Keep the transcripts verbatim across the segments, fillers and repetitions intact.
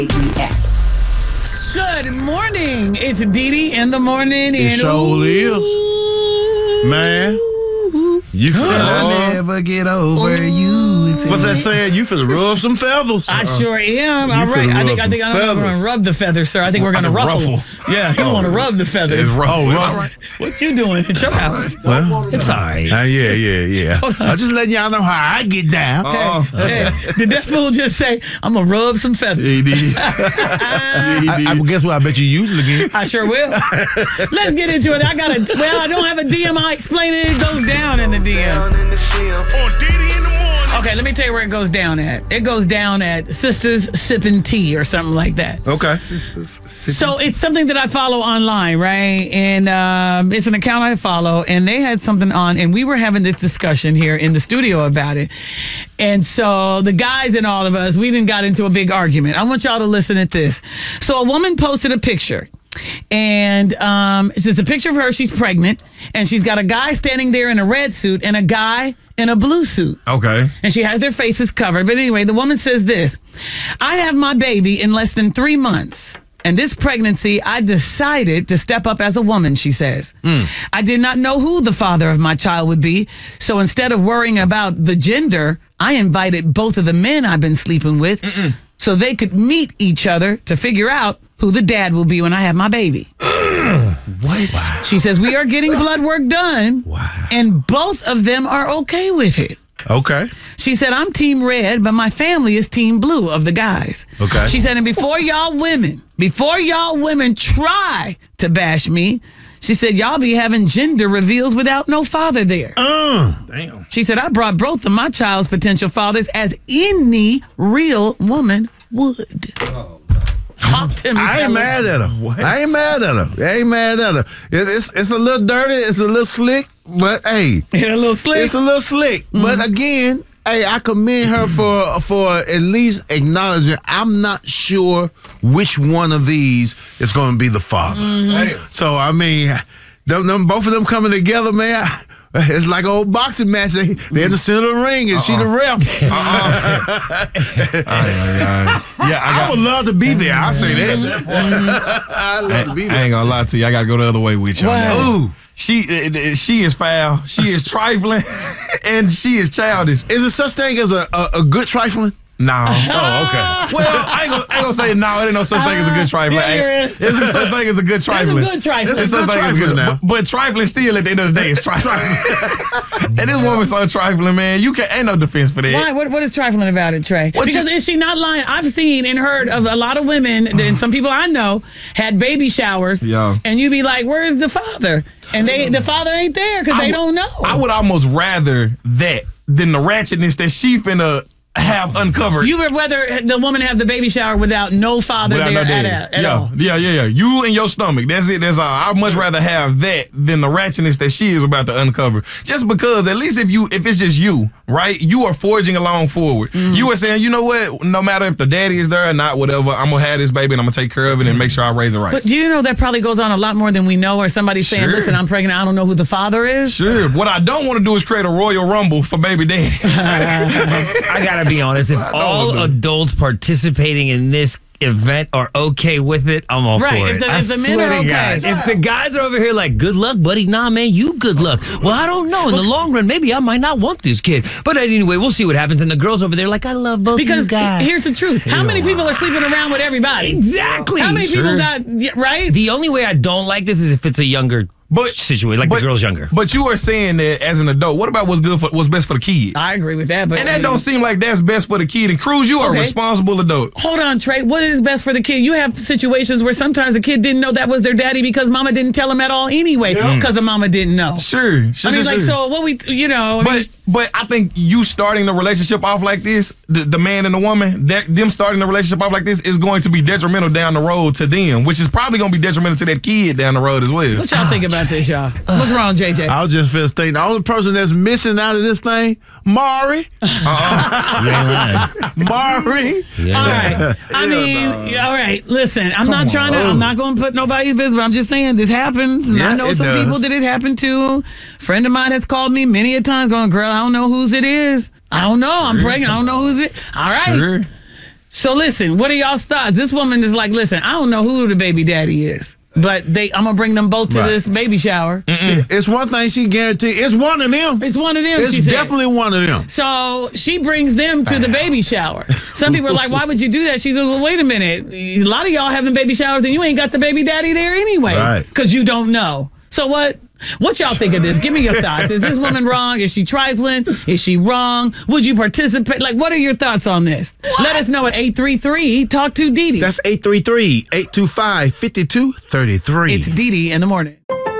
Good morning. It's Dee Dee in the morning. It and sure is. Man, you said I never get over you. What's that saying? You finna rub some feathers. I sure am. You All right. finna I think rub I think some I'm going feathers. to rub the feathers, sir. I think we're going to ruffle. ruffle. Yeah, you Oh. want to rub the feathers. It's rough. Oh, rough. What you doing at your house? Well, It's all right. uh, yeah, yeah, yeah. I'm just letting y'all know how I get down. Hey, hey, did that fool just say, I'm going to rub some feathers? He did. Yeah, he did. I, I, guess what? I bet you usually get. I sure will. Let's get into it. I got a, well, I don't have a D M. I explain it. It goes down in the D M. Okay, let me tell you where it goes down at. It goes down at Sisters Sipping Tea or something like that. Okay. So it's something that I follow online, right? And um, it's an account I follow, and they had something on, and we were having this discussion here in the studio about it. And so the guys and all of us, we then got into a big argument. I want y'all to listen at this. So a woman posted a picture. And um, it's just a picture of her. She's pregnant, and she's got a guy standing there in a red suit and a guy in a blue suit. Okay. And she has their faces covered. But anyway, the woman says this: I have my baby in less than three months. And this pregnancy, I decided to step up as a woman, she says. Mm. I did not know who the father of my child would be. So instead of worrying about the gender, I invited both of the men I've been sleeping with Mm-mm. so they could meet each other to figure out who the dad will be when I have my baby. What? Wow. She says, we are getting blood work done. Wow. And both of them are okay with it. Okay. She said, I'm team red, but my family is team blue of the guys. Okay. She said, and before y'all women, before y'all women try to bash me, she said, y'all be having gender reveals without no father there. Uh, Damn. She said, I brought both of my child's potential fathers as any real woman would. Oh. Talk to me, I ain't fellas. mad at her. What? I ain't mad at her. I ain't mad at her. It, it's it's a little dirty. It's a little slick. But hey, And a little slick. it's a little slick. Mm-hmm. But again, hey, I commend her for for at least acknowledging. I'm not sure which one of these is going to be the father. Mm-hmm. So I mean, them, them both of them coming together, man. It's like an old boxing match. They, they're in the center of the ring, and uh-uh. she the ref. Uh-uh. Yeah, I, got, I would love to be there. I say that. I love to be there. I ain't gonna lie to you. I gotta go the other way with you. on that. Ooh. She uh, she is foul. She is trifling, and she is childish. Is there such thing as a, a, a good trifling? No. Oh, okay. Well, I ain't gonna, I ain't gonna say no. There ain't no such thing as a good trifling. Yeah, Ain't- There's no such thing as a good trifling. There's a good trifling. There's such Good thing as a trifling good now. But, but trifling still at the end of the day is trifling. And this woman's so trifling, man. You can't. Ain't no defense for that. Why? What, what is trifling about it, Trey? What because you- is she not lying? I've seen and heard of a lot of women, and some people I know, had baby showers. Yeah. And you be like, where's the father? And they the father ain't there because I they would- don't know. I would almost rather that than the ratchetness that she finna have uncovered. You would rather the woman have the baby shower without no father Without there no at, daddy. at yeah, all. yeah, yeah, yeah. You and your stomach. That's it. That's all. I'd much rather have that than the ratchetness that she is about to uncover. Just because, at least if you, if it's just you, right? You are forging along forward. Mm. You are saying, you know what? No matter if the daddy is there or not, whatever, I'm gonna have this baby and I'm gonna take care of it and make sure I raise it right. But do you know that probably goes on a lot more than we know? Or somebody saying, Sure. "Listen, I'm pregnant. I don't know who the father is." Sure. What I don't want to do is create a Royal Rumble for baby daddy. I gotta be honest. If all know. adults participating in this event are okay with it, I'm all Right, for if it. the- I if the men swear are to okay. God. If the guys are over here like, good luck, buddy. Nah, man, you good luck. Well, I don't know. In the long run, maybe I might not want this kid. But anyway, we'll see what happens. And the girls over there like, I love both Because of you guys. here's the truth: how many people are sleeping around with everybody? Exactly. How many Sure. people got yeah, right? The only way I don't like this is if it's a younger But situation, like but, the girl's younger. But you are saying that as an adult. What about what's good for what's best for the kid? I agree with that, but And that don't seem like that's best for the kid. And Cruz, you are Okay. a responsible adult. Hold on, Trey. What is best for the kid? You have situations where sometimes the kid didn't know that was their daddy because mama didn't tell him at all anyway because the mama didn't know. Sure, sure, I mean, sure, like, sure. so what we, you know, I mean, But but I think you starting the relationship off like this, the, the man and the woman, that them starting the relationship off like this is going to be detrimental down the road to them, which is probably going to be detrimental to that kid down the road as well. what y'all think about this, y'all? What's wrong, J J? I was just finna think the only person that's missing out of this thing, Mari. Mari. All right. I mean, all right. Listen, I'm not trying to, I'm not going to put nobody's business, but I'm just saying this happens. And I Yeah, know it some does. people that it happened to. A friend of mine has called me many a time going, girl, I don't know whose it is. I don't know. I'm pregnant. I don't know who's it. All right. Sure. So listen, what are y'all's thoughts? This woman is like, listen, I don't know who the baby daddy is, but they, I'm gonna bring them both to Right. this baby shower. She- it's one thing she guaranteed. It's one of them. It's one of them. It's she said. definitely one of them. So she brings them to the baby shower. Some people are like, why would you do that? She says, well, wait a minute. A lot of y'all having baby showers and you ain't got the baby daddy there anyway. Right. Because you don't know. So what? What y'all think of this? Give me your thoughts. Is this woman wrong? Is she trifling? Is she wrong? Would you participate? Like, what are your thoughts on this? Let us know at eight three three talk to Dee Dee. That's eight three three, eight two five, five two three three. It's Dee Dee in the morning.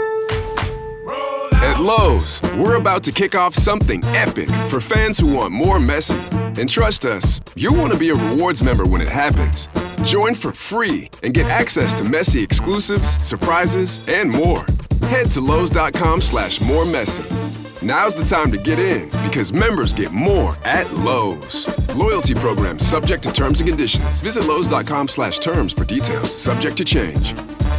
At Lowe's, we're about to kick off something epic for fans who want more Messi. And trust us, you'll want to be a rewards member when it happens. Join for free and get access to Messi exclusives, surprises, and more. Head to Lowe's.com slash more Messi. Now's the time to get in because members get more at Lowe's. Loyalty program subject to terms and conditions. Visit Lowe's.com slash terms for details. Subject to change.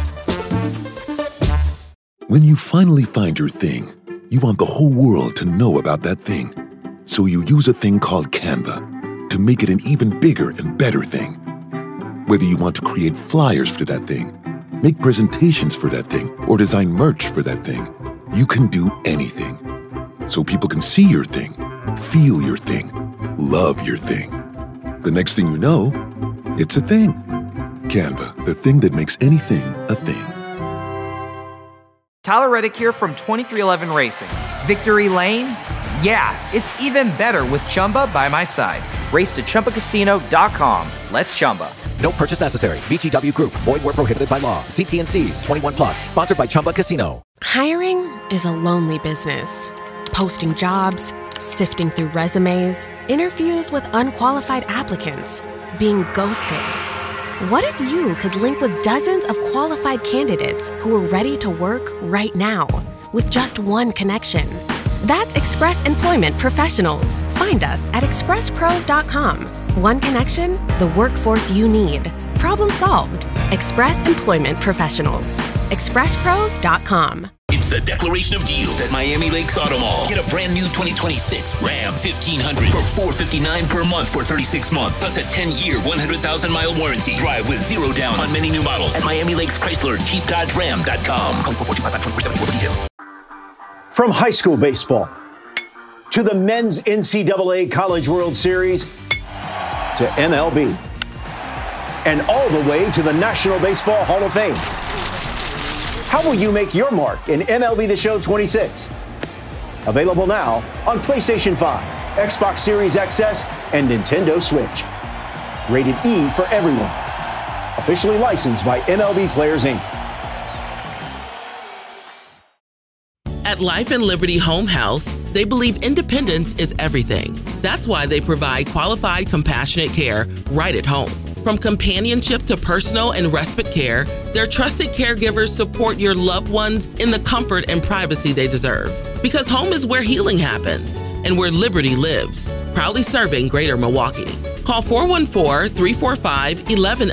When you finally find your thing, you want the whole world to know about that thing. So you use a thing called Canva to make it an even bigger and better thing. Whether you want to create flyers for that thing, make presentations for that thing, or design merch for that thing, you can do anything. So people can see your thing, feel your thing, love your thing. The next thing you know, it's a thing. Canva, the thing that makes anything a thing. Tyler Reddick here from twenty-three eleven Racing. Victory Lane? Yeah, it's even better with Chumba by my side. Race to Chumba Casino dot com. Let's Chumba. No purchase necessary. V G W Group. Void where prohibited by law. See T and C's. twenty-one plus. Sponsored by Chumba Casino. Hiring is a lonely business. Posting jobs, sifting through resumes, interviews with unqualified applicants, being ghosted. What if you could link with dozens of qualified candidates who are ready to work right now with just one connection? That's Express Employment Professionals. Find us at express pros dot com. One connection, the workforce you need. Problem solved. Express Employment Professionals. express pros dot com. It's the Declaration of Deals at Miami Lakes Auto Mall. Get a brand new twenty twenty-six Ram fifteen hundred for four hundred fifty-nine dollars per month for thirty-six months. Plus a ten-year, one hundred thousand mile warranty. Drive with zero down on many new models at Miami Lakes Chrysler Jeep Dodge Ram dot com. From high school baseball to the men's N C double A College World Series to M L B and all the way to the National Baseball Hall of Fame. How will you make your mark in M L B The Show twenty-six? Available now on PlayStation five, Xbox Series X S, and Nintendo Switch. Rated E for everyone. Officially licensed by M L B Players, Incorporated. At Life and Liberty Home Health, they believe independence is everything. That's why they provide qualified, compassionate care right at home. From companionship to personal and respite care, their trusted caregivers support your loved ones in the comfort and privacy they deserve. Because home is where healing happens and where liberty lives. Proudly serving Greater Milwaukee. Call four one four, three four five, one one